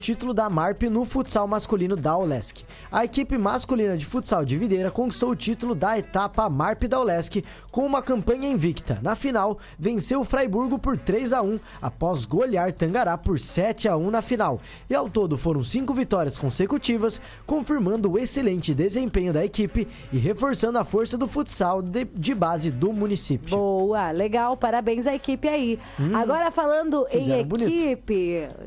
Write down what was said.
título da Marp no futsal masculino da ULESC. A equipe masculina de futsal de Videira conquistou o título da etapa Marp da ULESC com uma campanha invicta. Na final, venceu o Fraiburgo por 3-1 após golear Tangará por 7-1 na final. E ao todo foram 5 vitórias consecutivas, confirmando o excelente desempenho da equipe e reforçando a força do futsal de base do município. Boa, legal, parabéns à equipe aí. Agora falando em equipe,